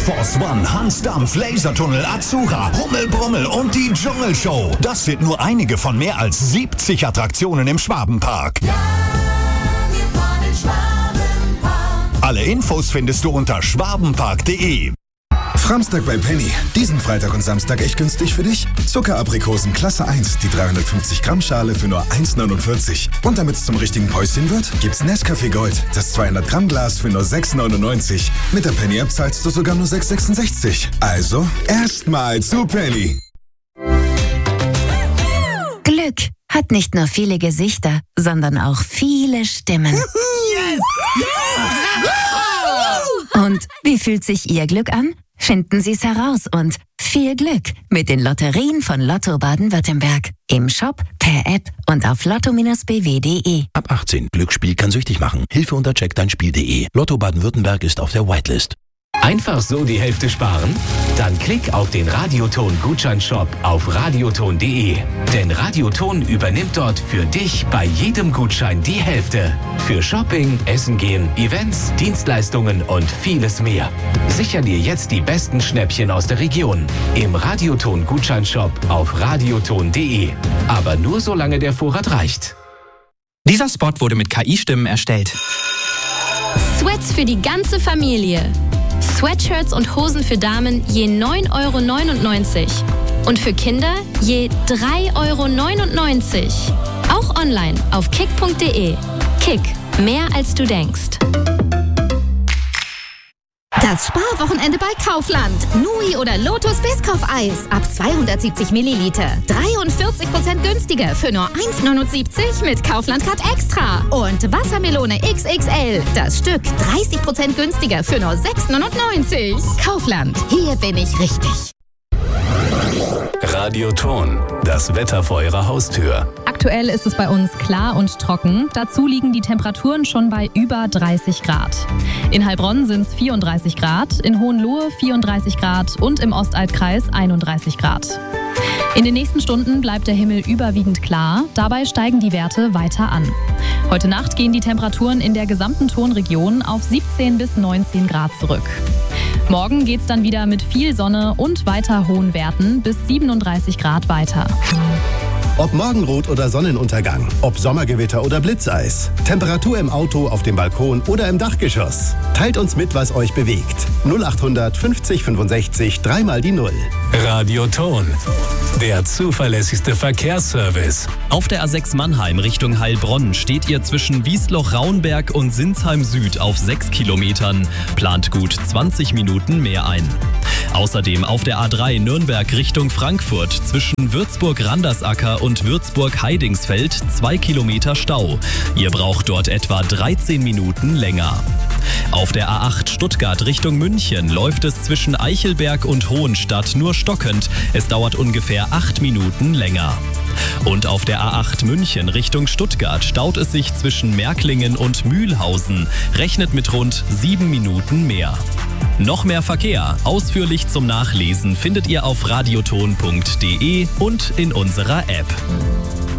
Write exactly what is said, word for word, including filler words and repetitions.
Force One, Hans Dampf, Lasertunnel, Azura, Hummel Brummel und die Dschungelshow. Das sind nur einige von mehr als siebzig Attraktionen im Schwabenpark. Ja, wir fahren in Schwabenpark. Alle Infos findest du unter schwabenpark punkt de. Framstag bei Penny. Diesen Freitag und Samstag echt günstig für dich? Zuckeraprikosen Klasse eins, die dreihundertfünfzig Gramm Schale für nur eins neunundvierzig. Und damit es zum richtigen Päuschen wird, gibt's Nescafé Gold, das zweihundert Gramm Glas für nur sechs neunundneunzig. Mit der Penny App zahlst du sogar nur sechs sechsundsechzig. Also, erstmal zu Penny. Glück hat nicht nur viele Gesichter, sondern auch viele Stimmen. Yes! Und wie fühlt sich Ihr Glück an? Finden Sie es heraus und viel Glück mit den Lotterien von Lotto Baden-Württemberg. Im Shop, per App und auf lotto Bindestrich b w punkt de. Ab achtzehn. Glücksspiel kann süchtig machen. Hilfe unter check dein Spiel punkt de. Lotto Baden-Württemberg ist auf der Whitelist. Einfach so die Hälfte sparen? Dann klick auf den Radioton-Gutscheinshop auf radioton punkt de. Denn Radioton übernimmt dort für dich bei jedem Gutschein die Hälfte. Für Shopping, Essen gehen, Events, Dienstleistungen und vieles mehr. Sicher dir jetzt die besten Schnäppchen aus der Region. Im Radioton-Gutscheinshop auf radioton punkt de. Aber nur solange der Vorrat reicht. Dieser Spot wurde mit K I-Stimmen erstellt. Sweats für die ganze Familie. Sweatshirts und Hosen für Damen je neun Euro neunundneunzig. Und für Kinder je drei Euro neunundneunzig. Auch online auf kick punkt de. Kick, mehr als du denkst. Das Sparwochenende bei Kaufland. Nui oder Lotus Biscoff-Eis ab zweihundertsiebzig Milliliter. dreiundvierzig Prozent günstiger für nur eins neunundsiebzig mit Kaufland Card Extra. Und Wassermelone X X L. Das Stück dreißig Prozent günstiger für nur sechs neunundneunzig. Kaufland. Hier bin ich richtig. Radioton. Das Wetter vor Ihrer Haustür. Aktuell ist es bei uns klar und trocken. Dazu liegen die Temperaturen schon bei über dreißig Grad. In Heilbronn sind es vierunddreißig Grad, in Hohenlohe vierunddreißig Grad und im Ostaltkreis einunddreißig Grad. In den nächsten Stunden bleibt der Himmel überwiegend klar. Dabei steigen die Werte weiter an. Heute Nacht gehen die Temperaturen in der gesamten Tonregion auf siebzehn bis neunzehn Grad zurück. Morgen geht's dann wieder mit viel Sonne und weiter hohen Werten bis siebenunddreißig Grad weiter. Ob Morgenrot oder Sonnenuntergang, ob Sommergewitter oder Blitzeis, Temperatur im Auto, auf dem Balkon oder im Dachgeschoss. Teilt uns mit, was euch bewegt. null achthundert fünfzig fünfundsechzig, dreimal die Null. Radioton. Der zuverlässigste Verkehrsservice. Auf der A sechs Mannheim Richtung Heilbronn steht ihr zwischen Wiesloch-Raunberg und Sinsheim Süd auf sechs Kilometern. Plant gut zwanzig Minuten mehr ein. Außerdem auf der A drei Nürnberg Richtung Frankfurt zwischen Würzburg-Randersacker und Würzburg-Heidingsfeld zwei Kilometer Stau. Ihr braucht dort etwa dreizehn Minuten länger. Auf der A acht Stuttgart Richtung München läuft es zwischen Eichelberg und Hohenstadt nur stockend. Es dauert ungefähr acht Minuten länger. Und auf der A acht München Richtung Stuttgart staut es sich zwischen Märklingen und Mühlhausen. Rechnet mit rund sieben Minuten mehr. Noch mehr Verkehr, ausführlich zum Nachlesen, findet ihr auf radioton punkt de und in unserer App.